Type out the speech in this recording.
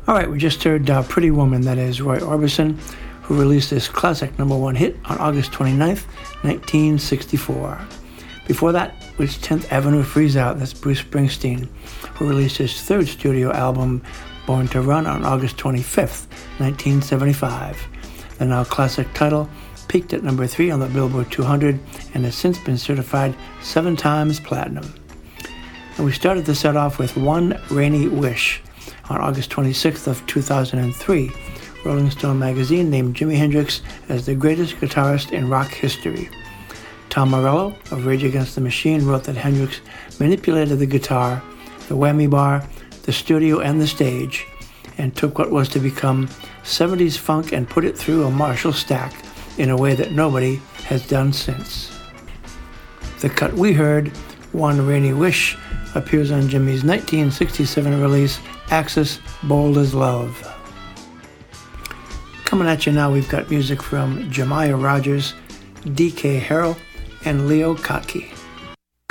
All right, we just heard Pretty Woman, that is Roy Orbison, who released this classic #1 hit on August 29th, 1964. Before that was 10th Avenue Freeze Out, that's Bruce Springsteen, who released his third studio album, Born to Run, on August 25th, 1975. The now classic title peaked at #3 on the Billboard 200 and has since been certified 7 times platinum. And we started the set off with One Rainy Wish. On August 26th of 2003, Rolling Stone magazine named Jimi Hendrix as the greatest guitarist in rock history. Tom Morello of Rage Against the Machine wrote that Hendrix manipulated the guitar, the whammy bar, the studio, and the stage, and took what was to become 70s funk and put it through a Marshall stack in a way that nobody has done since. The cut we heard, One Rainy Wish, appears on Jimi's 1967 release, Axis Bold as Love. Coming at you now, we've got music from Jemiah Rogers, D.K. Harrell, and Leo Kottke.